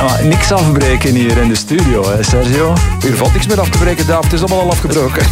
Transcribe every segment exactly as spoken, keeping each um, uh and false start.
maar niks afbreken hier in de studio, hè, Sergio? Hier valt niks meer af te breken, Daaf. Het is allemaal al afgebroken.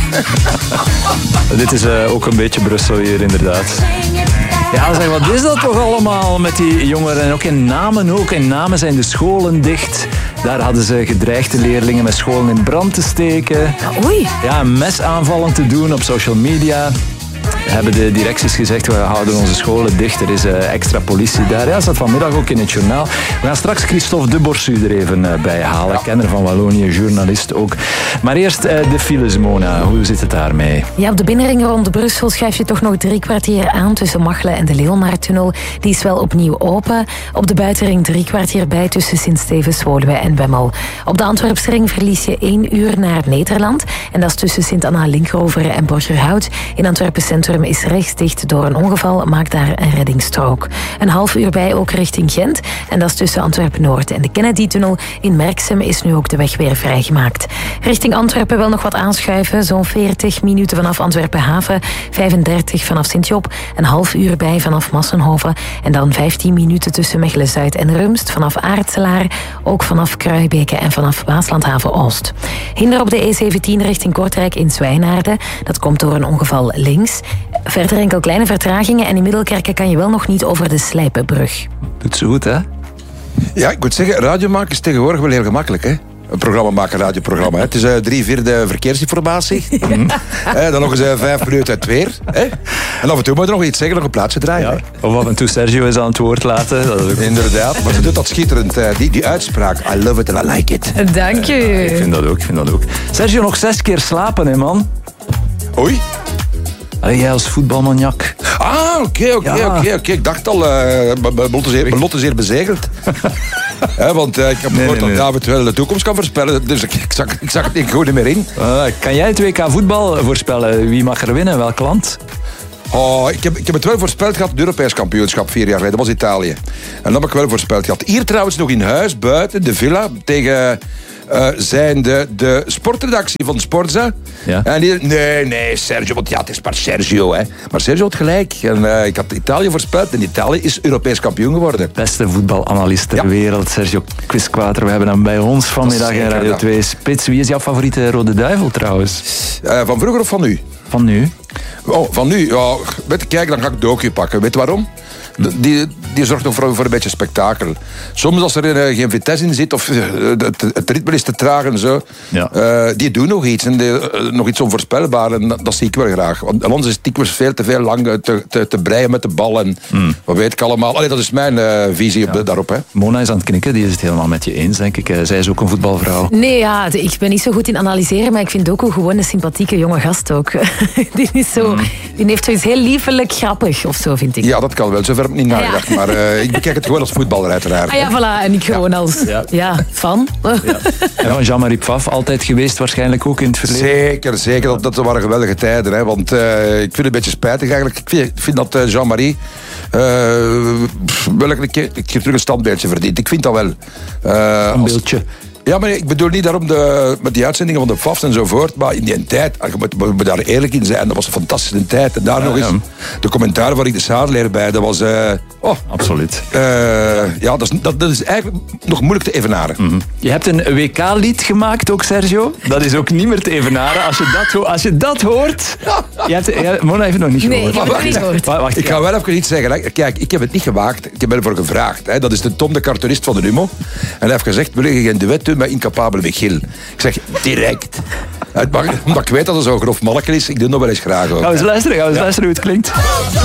Dit is uh, ook een beetje Brussel hier, inderdaad. Ja, zeg, wat is dat toch allemaal met die jongeren? En ook in Namen ook. In Namen zijn de scholen dicht. Daar hadden ze gedreigd de leerlingen met scholen in brand te steken. Oei. Ja, mesaanvallen te doen op social media. Hebben de directies gezegd, we houden onze scholen dicht. Er is uh, extra politie daar. Ja, dat staat vanmiddag ook in het journaal. We gaan straks Christophe de Borsu er even uh, bij halen. Ja. Kenner van Wallonië, journalist ook. Maar eerst uh, de files, Mona. Hoe zit het daarmee? Ja, op de binnenring rond Brussel schuif je toch nog drie kwartier aan tussen Machelen en de Leonardtunnel. Die is wel opnieuw open. Op de buitenring drie kwartier bij tussen Sint-Stevens, Woluwe en Bemmel. Op de Antwerpsring verlies je één uur naar Nederland. En dat is tussen Sint-Anna-Linkrovere en Borgerhout. In Antwerpen Centrum is rechts dicht door een ongeval, maakt daar een reddingsstrook. Een half uur bij ook richting Gent. En dat is tussen Antwerpen-Noord en de Kennedy-tunnel. In Merksem is nu ook de weg weer vrijgemaakt. Richting Antwerpen wel nog wat aanschuiven. Zo'n veertig minuten vanaf Antwerpen-Haven. vijfendertig vanaf Sint-Job. Een half uur bij vanaf Massenhoven. En dan vijftien minuten tussen Mechelen-Zuid en Rumst. Vanaf Aartselaar. Ook vanaf Kruijbeke en vanaf Waaslandhaven-Oost. Hinder op de E zeventien richting Kortrijk in Zwijnaarden. Dat komt door een ongeval links. Verder enkel kleine vertragingen en in Middelkerken kan je wel nog niet over de Slijpenbrug. Doet ze goed, hè? Ja, ik moet zeggen, radio maken is tegenwoordig wel heel gemakkelijk, hè? Een programma maken, een radioprogramma. Hè? Het is uh, drie vierde verkeersinformatie. Mm. eh, dan nog eens uh, vijf minuten het weer. Hè? En af en toe moet je nog iets zeggen, nog een plaatsje draaien. Ja. Of af en toe Sergio eens aan het woord laten. Dat is ook... Inderdaad, maar ze doet dat schitterend. Uh, die, die uitspraak, I love it and I like it. Dank je. Ja, ik vind dat ook, ik vind dat ook. Sergio, nog zes keer slapen, hè, man? Oei. Allee, jij als voetbalmaniak. Ah, oké, oké, oké. Ik dacht al, uh, mijn lot is, mijn lot is hier bezegeld. He, want uh, ik heb gehoord nee, nee, dat David wel de toekomst kan voorspellen. Dus ik, ik, zag, ik zag het niet goed meer in. Uh, kan jij het W K voetbal voorspellen? Wie mag er winnen? Welk land? Oh, ik, heb, ik heb het wel voorspeld gehad, het Europees kampioenschap vier jaar geleden. Dat was Italië. En dat heb ik wel voorspeld gehad. Hier trouwens nog in huis, buiten, de villa, tegen... Uh, zijn de, de sportredactie van Sportza. Ja. En die nee, nee, Sergio, want ja, het is maar Sergio, hè. Maar Sergio had gelijk. En, uh, ik had Italië voorspeld en Italië is Europees kampioen geworden. Beste voetbalanalist ter ja. wereld, Sergio Quisquater. We hebben hem bij ons vanmiddag in Radio twee Spits. Wie is jouw favoriete Rode Duivel trouwens? Uh, van vroeger of van nu? Van nu. Oh, van nu? Ja, weet je, kijk, dan ga ik Doku pakken. Weet je waarom? Die, die zorgt nog voor, voor een beetje spektakel. Soms als er uh, geen vitesse in zit of uh, het, het ritme is te traag en zo, ja. uh, die doen nog iets. En die, uh, nog iets onvoorspelbaar en dat, dat zie ik wel graag. Want anders is het dikwijls veel te veel lang te, te, te breien met de bal en mm. wat weet ik allemaal. Allee, dat is mijn uh, visie op ja. de, daarop. Hè. Mona is aan het knikken, die is het helemaal met je eens, denk ik. Uh, zij is ook een voetbalvrouw. Nee, ja, ik ben niet zo goed in analyseren, maar ik vind ook gewoon een sympathieke jonge gast ook. die, is zo, mm. die heeft zoiets heel liefelijk grappig of zo, vind ik. Ja, dat kan wel. Zover heb ik niet nagedacht. Ja. Maar uh, ik bekijk het gewoon als voetballer uiteraard. Ah ja, voilà. En ik gewoon ja. als ja. Ja, fan. Ja. Ja, Jean-Marie Pfaff, altijd geweest waarschijnlijk ook in het verleden. Zeker, zeker. Dat, dat waren geweldige tijden. Hè. Want uh, ik vind het een beetje spijtig eigenlijk. Ik vind, ik vind dat uh, Jean-Marie uh, wel een keer, een keer terug een standbeeldje verdient. Ik vind dat wel. Uh, een beeldje. Ja, maar ik bedoel niet daarom de, met die uitzendingen van de Pfaff en zovoort, maar in die tijd, je moet, je moet daar eerlijk in zijn, dat was een fantastische tijd. En daar ja, nog eens, ja. de commentaar van Rick de Saarleer bij, dat was... Uh, oh, absoluut. Uh, ja, dat is, dat, dat is eigenlijk nog moeilijk te evenaren. Mm-hmm. Je hebt een W K-lied gemaakt ook, Sergio. Dat is ook niet meer te evenaren. Als je dat, als je dat hoort... Je hebt, ja, Mona heeft het nog niet gehoord. Nee, ik heb het nog niet gehoord. Wacht, wacht, ik ga wel even iets zeggen. Kijk, ik heb het niet gemaakt. Ik heb ervoor gevraagd. Hè. Dat is de Tom, de cartoonist van de Humo. En hij heeft gezegd, wil je geen duet doen met Incapabele Michiel? Ik zeg, direct. Omdat ik weet dat het zo'n grof manneken is, ik doe het nog wel eens graag. Ook, gaan we eens luisteren, gaan we eens luisteren hoe het klinkt.